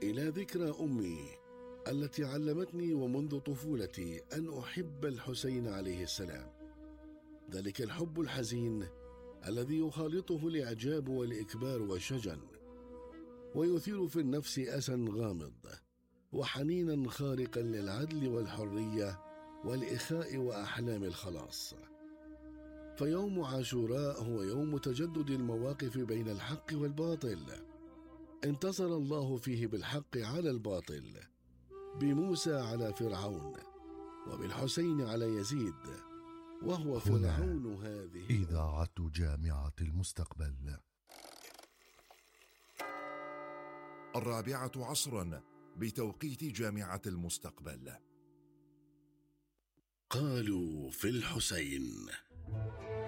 إلى ذكرى أمي التي علمتني ومنذ طفولتي أن أحب الحسين عليه السلام، ذلك الحب الحزين الذي يخالطه الإعجاب والإكبار والشجن، ويثير في النفس أسى غامض وحنينا خارقا للعدل والحرية والإخاء وأحلام الخلاص. فيوم عاشوراء هو يوم تجدد المواقف بين الحق والباطل، انتصر الله فيه بالحق على الباطل، بموسى على فرعون وبالحسين على يزيد، وهو فرعون هذه إذاعة جامعة المستقبل. 4 بتوقيت جامعة المستقبل. قالوا في الحسين.